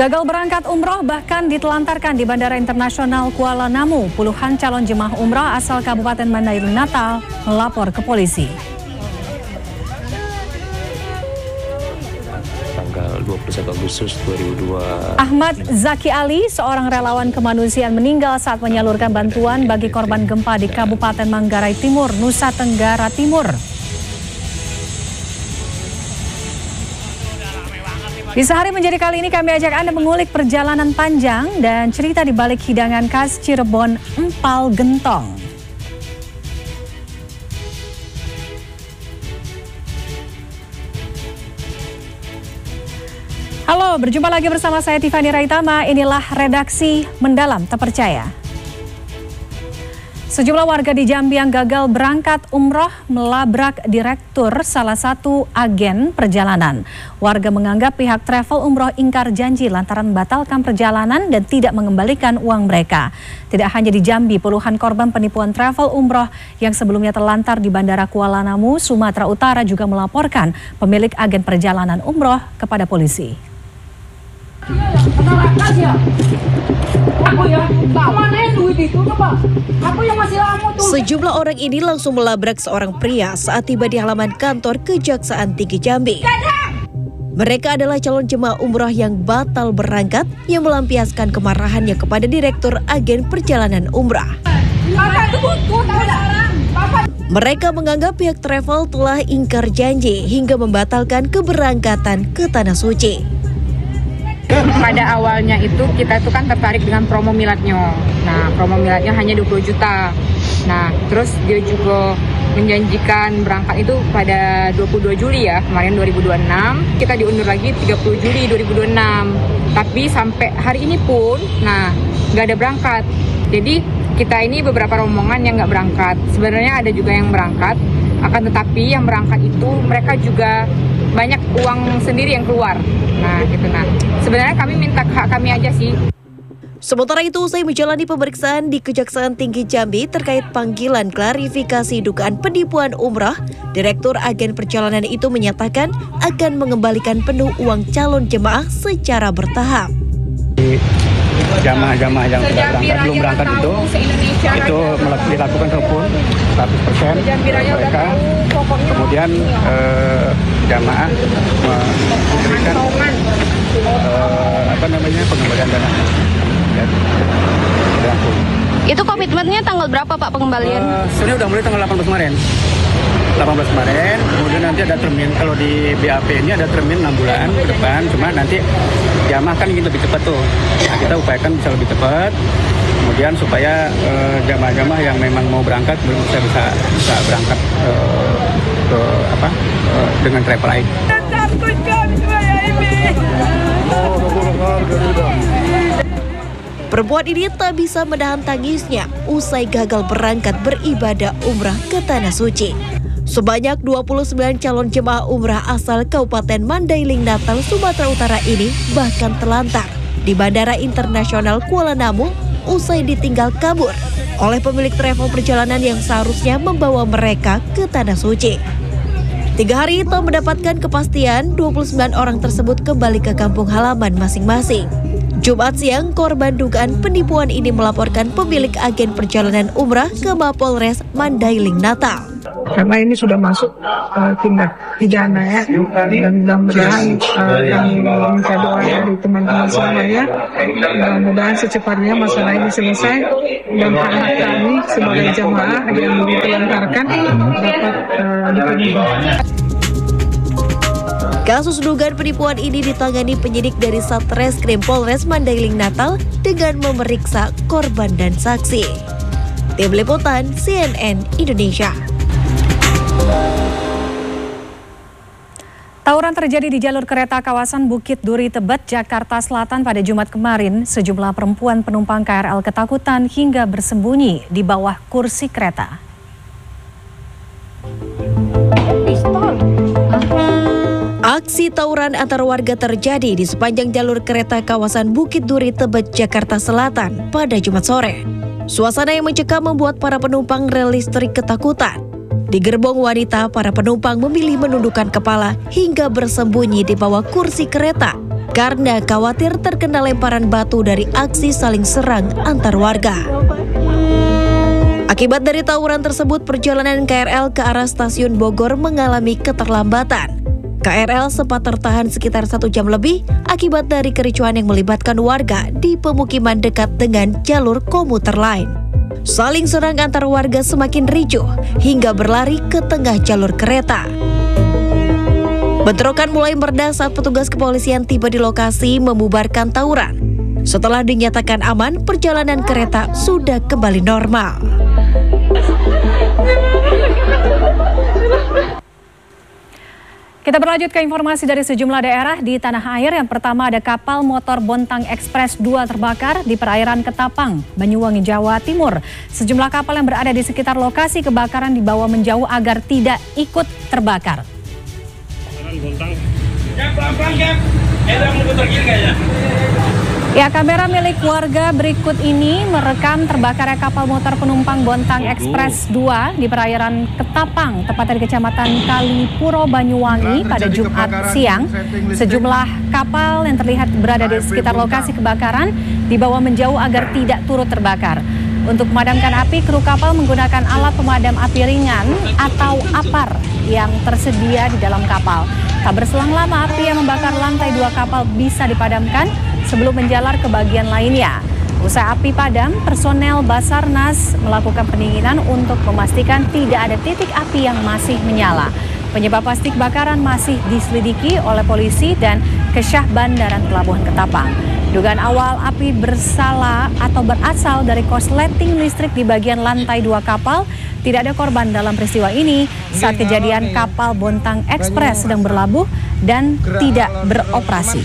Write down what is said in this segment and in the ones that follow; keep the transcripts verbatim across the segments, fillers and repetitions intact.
Gagal berangkat umroh bahkan ditelantarkan di Bandara Internasional Kuala Namu. Puluhan calon jemaah umroh asal Kabupaten Mandailing Natal melapor ke polisi. Tanggal dua puluh satu Agustus dua ribu dua. Ahmad Zaki Ali, seorang relawan kemanusiaan, meninggal saat menyalurkan bantuan bagi korban gempa di Kabupaten Manggarai Timur, Nusa Tenggara Timur. Di Sehari Menjadi kali ini kami ajak Anda mengulik perjalanan panjang dan cerita di balik hidangan khas Cirebon, empal gentong. Halo, berjumpa lagi bersama saya Tiffany Raitama. Inilah Redaksi Mendalam Terpercaya. Sejumlah warga di Jambi yang gagal berangkat umroh melabrak direktur salah satu agen perjalanan. Warga menganggap pihak travel umroh ingkar janji lantaran membatalkan perjalanan dan tidak mengembalikan uang mereka. Tidak hanya di Jambi, puluhan korban penipuan travel umroh yang sebelumnya terlantar di Bandara Kuala Namu, Sumatera Utara juga melaporkan pemilik agen perjalanan umroh kepada polisi. Sejumlah orang ini langsung melabrak seorang pria saat tiba di halaman kantor Kejaksaan Tinggi Jambi. Mereka adalah calon jemaah umroh yang batal berangkat yang melampiaskan kemarahannya kepada direktur agen perjalanan umrah. Mereka menganggap pihak travel telah ingkar janji hingga membatalkan keberangkatan ke Tanah Suci. Pada awalnya itu kita itu kan tertarik dengan promo miladnya. Nah, promo miladnya hanya dua puluh juta. Nah, terus dia juga menjanjikan berangkat itu pada dua puluh dua Juli ya, kemarin dua ribu dua puluh enam. Kita diundur lagi tiga puluh Juli dua ribu dua puluh enam. Tapi sampai hari ini pun, nah, nggak ada berangkat. Jadi kita ini beberapa rombongan yang nggak berangkat. Sebenarnya ada juga yang berangkat, akan tetapi yang berangkat itu mereka juga banyak uang sendiri yang keluar. Nah, gitu nah. Sebenarnya kami minta hak kami aja sih. Sementara itu, usai menjalani pemeriksaan di Kejaksaan Tinggi Jambi terkait panggilan klarifikasi dugaan penipuan umrah, Direktur Agen Perjalanan itu menyatakan akan mengembalikan penuh uang calon jemaah secara bertahap. Jamaah-jamaah yang tidak berangkat, belum berangkat itu, itu dilakukan telepon seratus persen mereka, kemudian eh, jamaah memberikan eh, apa namanya pengembalian dana. Ya, itu komitmennya tanggal berapa Pak pengembalian? Uh, Sebenarnya udah mulai tanggal delapan belas kemarin. delapan belas kemarin, kemudian nanti ada termin, kalau di B A P ini ada termin enam bulan ke depan, cuma nanti jamaah kan ingin lebih cepat tuh. Nah, kita upayakan bisa lebih cepat, kemudian supaya uh, jamaah-jamaah yang memang mau berangkat bisa bisa, bisa berangkat uh, ke apa uh, dengan travel lain. Perempuan ini tak bisa menahan tangisnya usai gagal berangkat beribadah umrah ke Tanah Suci. Sebanyak dua puluh sembilan calon jemaah umrah asal Kabupaten Mandailing Natal, Sumatera Utara ini bahkan terlantar di Bandara Internasional Kuala Namu usai ditinggal kabur oleh pemilik travel perjalanan yang seharusnya membawa mereka ke Tanah Suci. Tiga hari tak mendapatkan kepastian, dua puluh sembilan orang tersebut kembali ke kampung halaman masing-masing. Jumat siang, korban dugaan penipuan ini melaporkan pemilik agen perjalanan umrah ke Mapolres Mandailing Natal. Karena ini sudah masuk uh, tindak pidana ya, dan mudah-mudahan uh, kami minta doa dari teman-teman semuanya, mudah-mudahan secepatnya masalah ini selesai dan hak kami sebagai jamaah yang ditelantarkan dapat uh, dipenuhi. Kasus dugaan penipuan ini ditangani penyidik dari Satreskrim Polres Mandailing Natal dengan memeriksa korban dan saksi. Tim Liputan C N N Indonesia. Tawuran terjadi di jalur kereta kawasan Bukit Duri Tebet, Jakarta Selatan pada Jumat kemarin. Sejumlah perempuan penumpang K R L ketakutan hingga bersembunyi di bawah kursi kereta. Pistol. Aksi tawuran antar warga terjadi di sepanjang jalur kereta kawasan Bukit Duri Tebet, Jakarta Selatan pada Jumat sore. Suasana yang mencekam membuat para penumpang rel listrik ketakutan. Di gerbong wanita, para penumpang memilih menundukkan kepala hingga bersembunyi di bawah kursi kereta karena khawatir terkena lemparan batu dari aksi saling serang antar warga. Akibat dari tawuran tersebut, perjalanan K R L ke arah stasiun Bogor mengalami keterlambatan. K R L sempat tertahan sekitar satu jam lebih akibat dari kericuhan yang melibatkan warga di pemukiman dekat dengan jalur komuter lain. Saling serang antar warga semakin ricuh hingga berlari ke tengah jalur kereta. Bentrokan mulai mereda saat petugas kepolisian tiba di lokasi membubarkan tawuran. Setelah dinyatakan aman, perjalanan kereta sudah kembali normal. Kita berlanjut ke informasi dari sejumlah daerah di tanah air. Yang pertama ada kapal motor Bontang Express dua terbakar di perairan Ketapang, Banyuwangi, Jawa Timur. Sejumlah kapal yang berada di sekitar lokasi kebakaran dibawa menjauh agar tidak ikut terbakar. Ya, kamera milik warga berikut ini merekam terbakarnya kapal motor penumpang Bontang Express dua di perairan Ketapang, tepatnya di Kecamatan Kalipuro, Banyuwangi pada Jumat siang. Sejumlah kapal yang terlihat berada di sekitar lokasi kebakaran dibawa menjauh agar tidak turut terbakar. Untuk memadamkan api, kru kapal menggunakan alat pemadam api ringan atau APAR yang tersedia di dalam kapal. Tak berselang lama, api yang membakar lantai dua kapal bisa dipadamkan sebelum menjalar ke bagian lainnya. Usai api padam, personel Basarnas melakukan pendinginan untuk memastikan tidak ada titik api yang masih menyala. Penyebab pasti kebakaran masih diselidiki oleh polisi dan Kesyah Bandaran Pelabuhan Ketapang. Dugaan awal api bersala atau berasal dari korsleting listrik di bagian lantai dua kapal. Tidak ada korban dalam peristiwa ini saat kejadian kapal Bontang Express sedang berlabuh dan tidak beroperasi.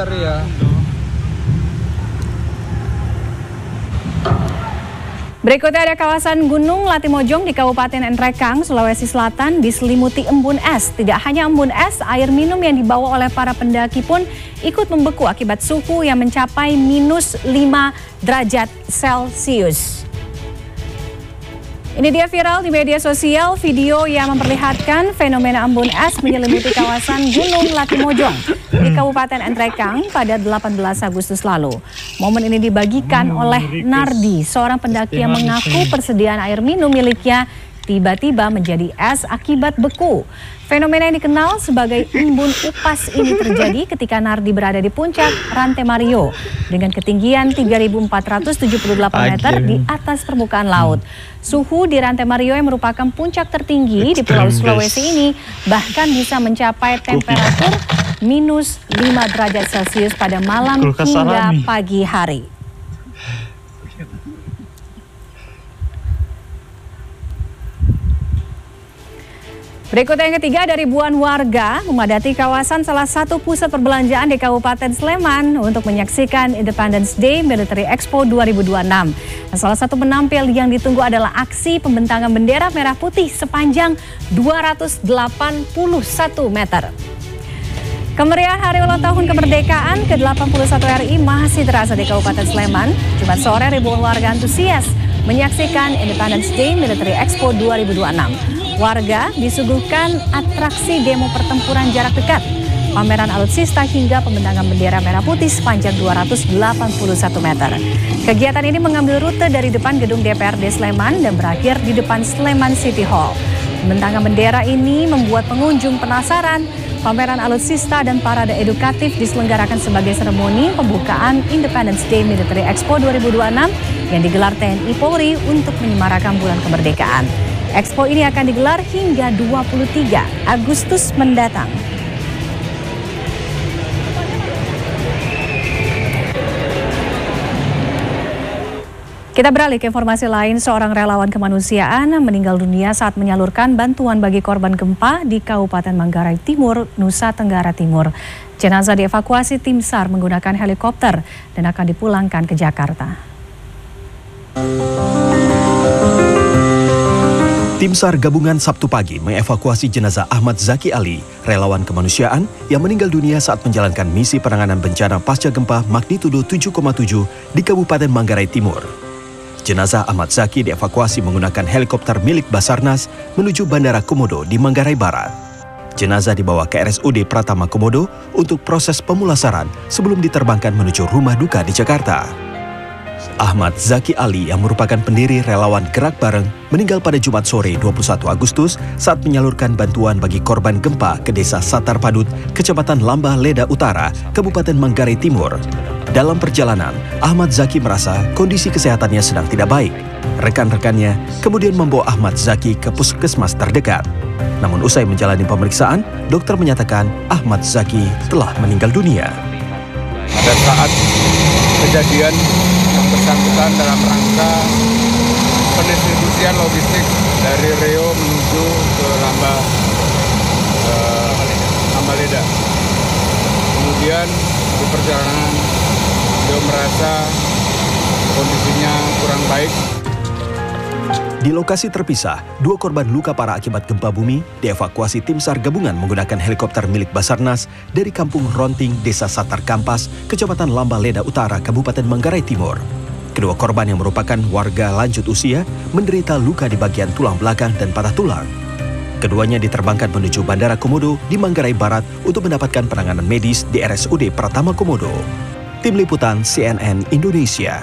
Berikutnya ada kawasan Gunung Latimojong di Kabupaten Nrekang, Sulawesi Selatan diselimuti embun es. Tidak hanya embun es, air minum yang dibawa oleh para pendaki pun ikut membeku akibat suhu yang mencapai minus lima derajat Celcius. Ini dia viral di media sosial video yang memperlihatkan fenomena embun es menyelimuti kawasan Gunung Latimojong di Kabupaten Nrekang pada delapan belas Agustus lalu. Momen ini dibagikan oleh Nardi, seorang pendaki yang mengaku persediaan air minum miliknya tiba-tiba menjadi es akibat beku. Fenomena yang dikenal sebagai embun upas ini terjadi ketika Nardi berada di puncak Rantai Mario dengan ketinggian tiga ribu empat ratus tujuh puluh delapan meter di atas permukaan laut. Suhu di Rantai Mario yang merupakan puncak tertinggi di Pulau Sulawesi ini bahkan bisa mencapai temperatur minus lima derajat Celcius pada malam hingga pagi hari. Berikutnya yang ketiga, ada ribuan warga memadati kawasan salah satu pusat perbelanjaan di Kabupaten Sleman untuk menyaksikan Independence Day Military Expo dua ribu dua puluh enam. Nah, salah satu penampil yang ditunggu adalah aksi pembentangan bendera merah putih sepanjang dua ratus delapan puluh satu meter. Kemeriahan Hari Ulang Tahun Kemerdekaan ke delapan puluh satu R I masih terasa di Kabupaten Sleman. Jumat sore ribuan warga antusias menyaksikan Independence Day Military Expo dua ribu dua puluh enam. Warga disuguhkan atraksi demo pertempuran jarak dekat, pameran alutsista hingga pembentangan bendera merah putih sepanjang dua ratus delapan puluh satu meter. Kegiatan ini mengambil rute dari depan gedung D P R D Sleman dan berakhir di depan Sleman City Hall. Pembentangan bendera ini membuat pengunjung penasaran. Pameran alutsista dan parade edukatif diselenggarakan sebagai seremoni pembukaan Independence Day Military Expo dua ribu dua puluh enam yang digelar T N I Polri untuk menyemarakan bulan kemerdekaan. Expo ini akan digelar hingga dua puluh tiga Agustus mendatang. Kita beralih ke informasi lain, seorang relawan kemanusiaan meninggal dunia saat menyalurkan bantuan bagi korban gempa di Kabupaten Manggarai Timur, Nusa Tenggara Timur. Jenazah dievakuasi tim SAR menggunakan helikopter dan akan dipulangkan ke Jakarta. Tim SAR gabungan Sabtu pagi mengevakuasi jenazah Ahmad Zaki Ali, relawan kemanusiaan yang meninggal dunia saat menjalankan misi penanganan bencana pasca gempa magnitudo tujuh koma tujuh di Kabupaten Manggarai Timur. Jenazah Ahmad Zaki dievakuasi menggunakan helikopter milik Basarnas menuju Bandara Komodo di Manggarai Barat. Jenazah dibawa ke R S U D Pratama Komodo untuk proses pemulasaran sebelum diterbangkan menuju rumah duka di Jakarta. Ahmad Zaki Ali yang merupakan pendiri relawan Gerak Bareng meninggal pada Jumat sore dua puluh satu Agustus saat menyalurkan bantuan bagi korban gempa ke Desa Satar Padut, Kecamatan Lambah Leda Utara, Kabupaten Manggarai Timur. Dalam perjalanan, Ahmad Zaki merasa kondisi kesehatannya sedang tidak baik. Rekan-rekannya kemudian membawa Ahmad Zaki ke puskesmas terdekat. Namun usai menjalani pemeriksaan, dokter menyatakan Ahmad Zaki telah meninggal dunia. Pada saat kejadian yang bersangkutan dalam rangka pendistribusian logistik dari Reo menuju ke Lambah eh, Lambah Leda. Kemudian di perjalanan dia merasa kondisinya kurang baik. Di lokasi terpisah, dua korban luka parah akibat gempa bumi dievakuasi tim SAR gabungan menggunakan helikopter milik Basarnas dari Kampung Ronting, Desa Satar Kampas, Kecamatan Lambah Leda Utara, Kabupaten Manggarai Timur. Kedua korban yang merupakan warga lanjut usia menderita luka di bagian tulang belakang dan patah tulang. Keduanya diterbangkan menuju Bandara Komodo di Manggarai Barat untuk mendapatkan penanganan medis di R S U D Pratama Komodo. Tim Liputan C N N Indonesia.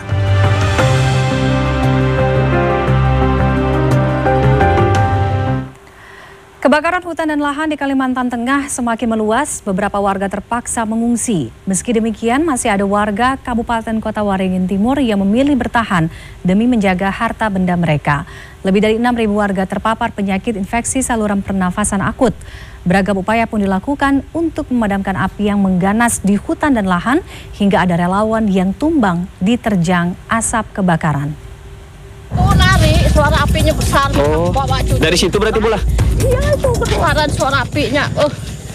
Kebakaran hutan dan lahan di Kalimantan Tengah semakin meluas, beberapa warga terpaksa mengungsi. Meski demikian, masih ada warga Kabupaten Kota Waringin Timur yang memilih bertahan demi menjaga harta benda mereka. Lebih dari enam ribu warga terpapar penyakit infeksi saluran pernafasan akut. Beragam upaya pun dilakukan untuk memadamkan api yang mengganas di hutan dan lahan, hingga ada relawan yang tumbang diterjang asap kebakaran. Oh, nari, suara apinya besar. Oh, bawa cucu. Dari situ berarti pula? Iya, itu keluaran suara apinya. Uh.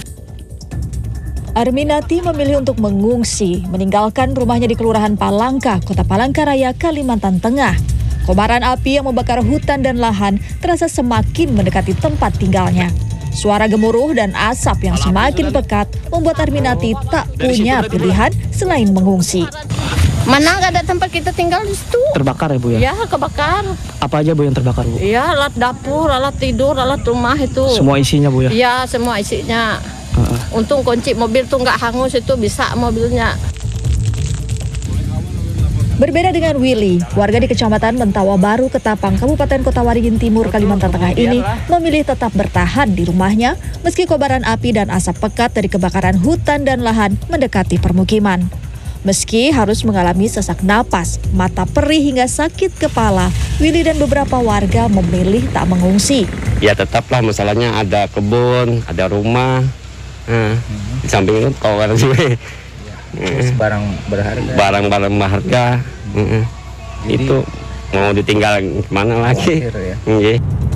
Arminati memilih untuk mengungsi, meninggalkan rumahnya di Kelurahan Palangka, Kota Palangkaraya, Kalimantan Tengah. Kobaran api yang membakar hutan dan lahan terasa semakin mendekati tempat tinggalnya. Suara gemuruh dan asap yang semakin pekat membuat Arminati tak punya pilihan selain mengungsi. Mana nggak ada tempat kita tinggal di situ. Terbakar ya Bu ya? Iya, kebakar. Apa aja Bu yang terbakar Bu? Iya, alat dapur, alat tidur, alat rumah itu. Semua isinya Bu ya? Iya, semua isinya. Uh-uh. Untung kunci mobil tuh nggak hangus, itu bisa mobilnya. Berbeda dengan Willy, warga di Kecamatan Mentawa Baru, Ketapang, Kabupaten Kota Waringin Timur, Kalimantan Tengah ini memilih tetap bertahan di rumahnya meski kobaran api dan asap pekat dari kebakaran hutan dan lahan mendekati permukiman. Meski harus mengalami sesak napas, mata perih hingga sakit kepala, Willy dan beberapa warga memilih tak mengungsi. Ya tetaplah, masalahnya ada kebun, ada rumah, nah, di samping itu kalau ada sih barang berharga. Barang-barang berharga, uh-uh. Itu mau ditinggal kemana lagi? Ya. Yeah.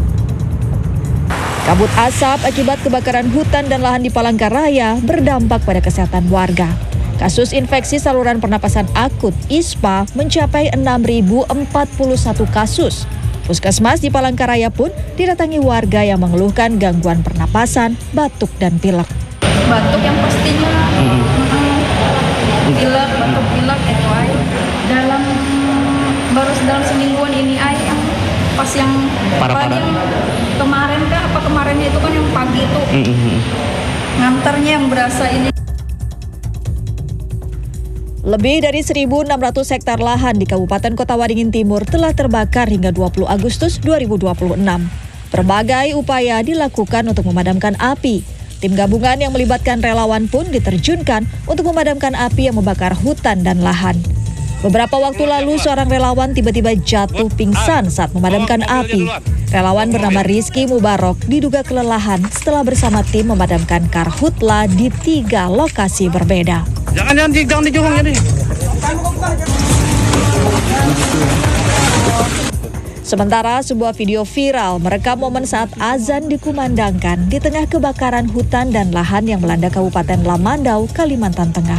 Kabut asap akibat kebakaran hutan dan lahan di Palangkaraya berdampak pada kesehatan warga. Kasus infeksi saluran pernapasan akut I S P A mencapai enam ribu empat puluh satu kasus. Puskesmas di Palangkaraya pun didatangi warga yang mengeluhkan gangguan pernapasan, batuk dan pilek. Batuk yang pastinya, hmm. pilek, batuk pilek itu aja. Dalam baru dalam semingguan ini aja, pas yang Parah-parah. yang kemarin kah apa kemarinnya itu kan yang pagi itu, hmm. nganternya yang berasa ini. Lebih dari seribu enam ratus hektar lahan di Kabupaten Kota Waringin Timur telah terbakar hingga dua puluh Agustus dua ribu dua puluh enam. Berbagai upaya dilakukan untuk memadamkan api. Tim gabungan yang melibatkan relawan pun diterjunkan untuk memadamkan api yang membakar hutan dan lahan. Beberapa waktu lalu seorang relawan tiba-tiba jatuh pingsan saat memadamkan api. Relawan bernama Rizky Mubarok diduga kelelahan setelah bersama tim memadamkan karhutla di tiga lokasi berbeda. Jangan jangan jangan dijurung ini. Sementara sebuah video viral merekam momen saat azan dikumandangkan di tengah kebakaran hutan dan lahan yang melanda Kabupaten Lamandau, Kalimantan Tengah.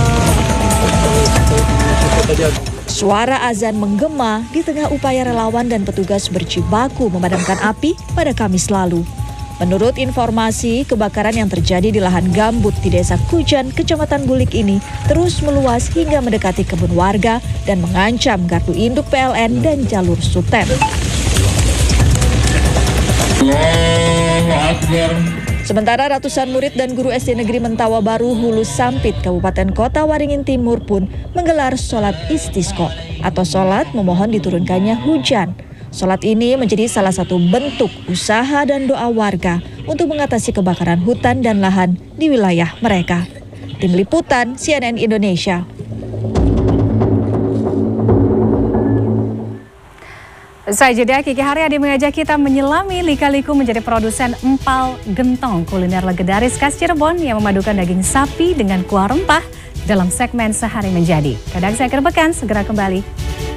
Suara azan menggema di tengah upaya relawan dan petugas berjibaku memadamkan api pada Kamis lalu. Menurut informasi, kebakaran yang terjadi di lahan gambut di Desa Kujan, Kecamatan Bulik ini terus meluas hingga mendekati kebun warga dan mengancam gardu induk P L N dan jalur Sutet. Sementara ratusan murid dan guru S D Negeri Mentawa Baru Hulu Sampit, Kabupaten Kota Waringin Timur pun menggelar sholat istisqa atau sholat memohon diturunkannya hujan. Sholat ini menjadi salah satu bentuk usaha dan doa warga untuk mengatasi kebakaran hutan dan lahan di wilayah mereka. Tim Liputan C N N Indonesia. Usai jeda, Kiki Haryadi mengajak kita menyelami lika-liku menjadi produsen empal gentong, kuliner legendaris khas Cirebon yang memadukan daging sapi dengan kuah rempah dalam segmen Sehari Menjadi. Kadang saya Pekan segera kembali.